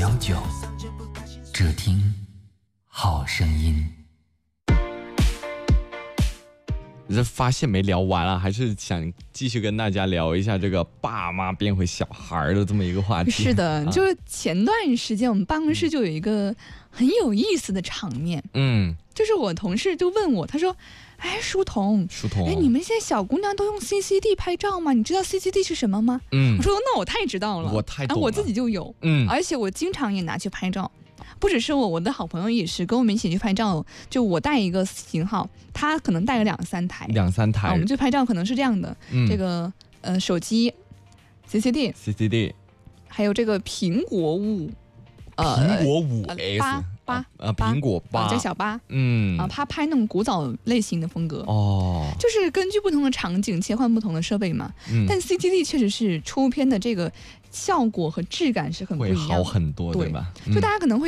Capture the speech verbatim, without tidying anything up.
幺九，只听好声音。 这发现没聊完啊，还是想继续跟大家聊一下这个爸妈变回小孩的这么一个话题。 是的，啊、就是前段时间我们办公室就有一个很有意思的场面，嗯，就是我同事就问我，他说：“哎，书童， 书童， 哎，你们现在小姑娘都用 C C D 拍照吗？你知道 C C D 是什么吗？”嗯，我说：“那我太知道了， 我太懂了， 啊、我自己就有，嗯，而且我经常也拿去拍照。”不只是我，我的好朋友也是跟我们一起去拍照。就我带一个型号，他可能带了两三台， 两三台、 啊。我们去拍照可能是这样的，嗯、这个呃手机 C C D，C C D， 还有这个苹果五， 呃苹果五 S， 八八啊，苹果八叫小八，嗯啊，他拍那种古早类型的风格哦，就是根据不同的场景切换不同的设备嘛。嗯、但 C C D 确实是出片的这个效果和质感是很不一样的， 会好很多，对吧？ 对，就大家可能会。